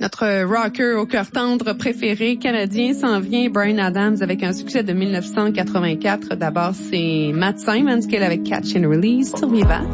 Notre rocker au cœur tendre préféré canadien s'en vient, Bryan Adams, avec un succès de 1984. D'abord, c'est Matt Simons qui est avec Catch and Release sur Vivant.